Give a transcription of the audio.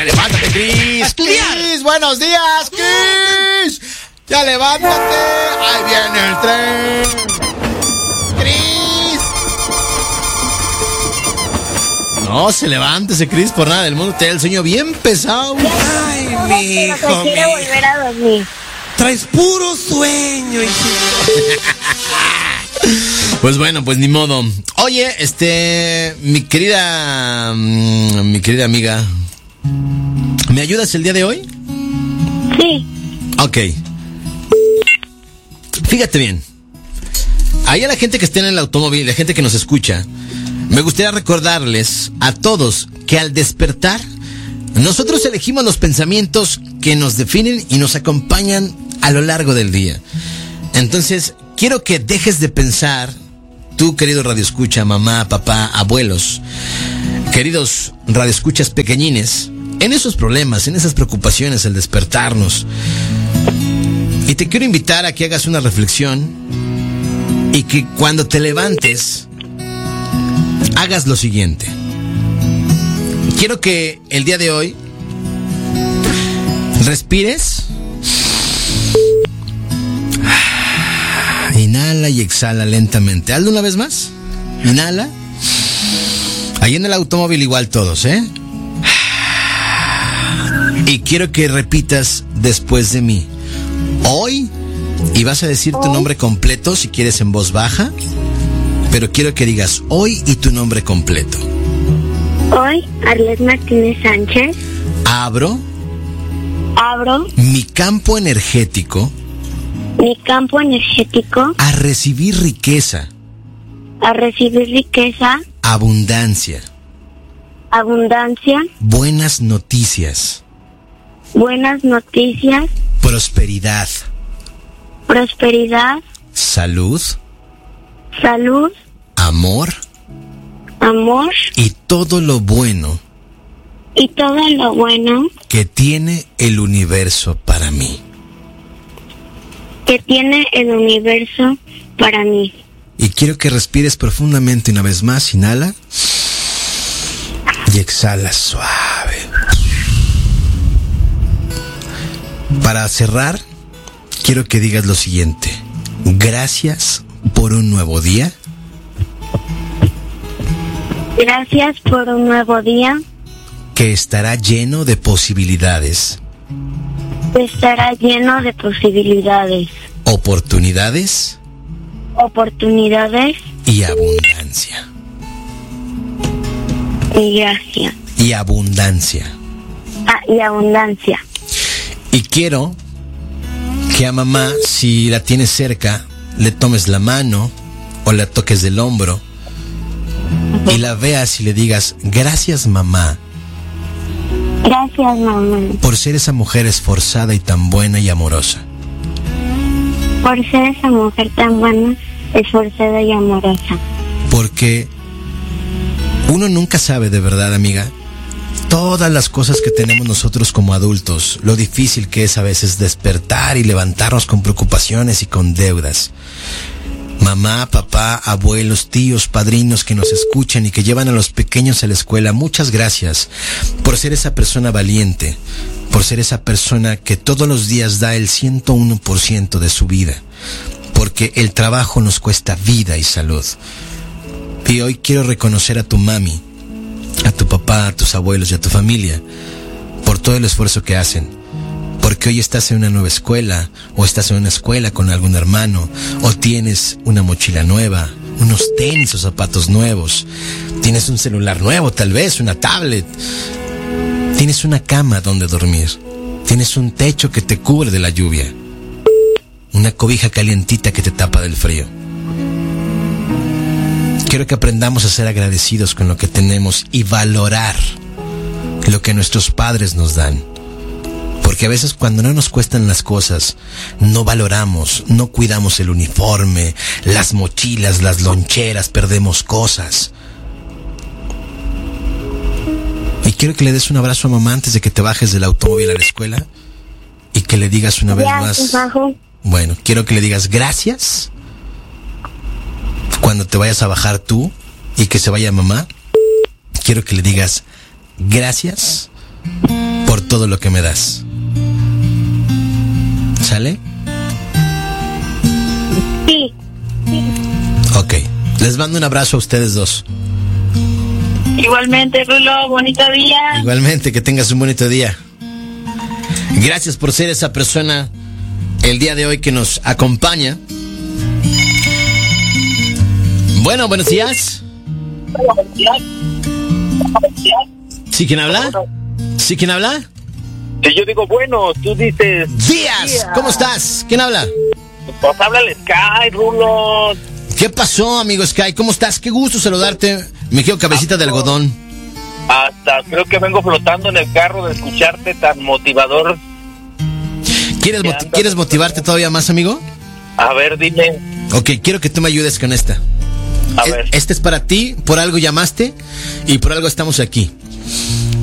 Ya levántate, Cris. ¡A estudiar! Cris, buenos días, Cris. Ya levántate. Ahí viene el tren. Cris. No se levántese, Cris, por nada del mundo. Te da el sueño bien pesado. Ay, mijo, quiero volver a dormir. Traes puro sueño, hijito. Pues bueno, pues ni modo. Oye, mi querida amiga, ¿me ayudas el día de hoy? Sí. Ok. Fíjate bien. Ahí a la gente que está en el automóvil, la gente que nos escucha, me gustaría recordarles a todos que al despertar, nosotros elegimos los pensamientos que nos definen y nos acompañan a lo largo del día. Entonces, quiero que dejes de pensar, tú querido radioescucha, mamá, papá, abuelos, queridos radioescuchas pequeñines, en esos problemas, en esas preocupaciones al despertarnos. Y te quiero invitar a que hagas una reflexión y que cuando te levantes hagas lo siguiente. Quiero que el día de hoy respires, inhala y exhala lentamente. Hazlo una vez más. Inhala. Ahí en el automóvil igual todos, ¿eh? Y quiero que repitas después de mí. Hoy, y vas a decir tu nombre completo si quieres en voz baja, pero quiero que digas hoy y tu nombre completo. Hoy, Arlet Martínez Sánchez. Abro Mi campo energético a recibir riqueza, abundancia, buenas noticias, prosperidad, salud, amor y todo lo bueno que tiene el universo para mí. Y quiero que respires profundamente una vez más. Inhala y exhala suave. Para cerrar, quiero que digas lo siguiente. Gracias por un nuevo día. Gracias por un nuevo día. Que estará lleno de posibilidades. Oportunidades. Y abundancia. Y gracias. Y abundancia. Y abundancia. Y quiero que a mamá, si la tienes cerca, le tomes la mano o la toques del hombro y la veas y le digas, gracias mamá. Gracias, mamá. Por ser esa mujer esforzada y tan buena y amorosa. Por ser esa mujer tan buena, esforzada y amorosa. Porque uno nunca sabe de verdad, amiga, todas las cosas que tenemos nosotros como adultos, lo difícil que es a veces despertar y levantarnos con preocupaciones y con deudas. Mamá, papá, abuelos, tíos, padrinos que nos escuchan y que llevan a los pequeños a la escuela, muchas gracias por ser esa persona valiente, por ser esa persona que todos los días da el 101% de su vida, porque el trabajo nos cuesta vida y salud. Y hoy quiero reconocer a tu mami, a tu papá, a tus abuelos y a tu familia por todo el esfuerzo que hacen. Porque hoy estás en una nueva escuela, o estás en una escuela con algún hermano, o tienes una mochila nueva, unos tenis o zapatos nuevos, tienes un celular nuevo, tal vez una tablet, tienes una cama donde dormir, tienes un techo que te cubre de la lluvia, una cobija calientita que te tapa del frío. Quiero que aprendamos a ser agradecidos con lo que tenemos y valorar lo que nuestros padres nos dan. Porque a veces cuando no nos cuestan las cosas, no valoramos, no cuidamos el uniforme, las mochilas, las loncheras, perdemos cosas. Y quiero que le des un abrazo a mamá antes de que te bajes del automóvil a la escuela y que le digas una vez más. Bueno, quiero que le digas gracias cuando te vayas a bajar tú y que se vaya mamá. Quiero que le digas gracias todo lo que me das. ¿Sale? Sí. Ok. Les mando un abrazo a ustedes dos. Igualmente, Rulo, bonito día. Igualmente, que tengas un bonito día. Gracias por ser esa persona el día de hoy que nos acompaña. Bueno, buenos días. ¿Sí, quién habla? ¿Sí, quién habla? Si yo digo, bueno, tú dices... Díaz, ¿cómo estás? ¿Quién habla? Pues habla el Sky, Rulo. ¿Qué pasó, amigo Sky? ¿Cómo estás? Qué gusto saludarte. Me quedo cabecita de algodón. Hasta creo que vengo flotando en el carro de escucharte tan motivador. ¿Quieres motivarte todavía más, amigo? A ver, dime. Ok, quiero que tú me ayudes con esta. A ver. Este es para ti, por algo llamaste y por algo estamos aquí.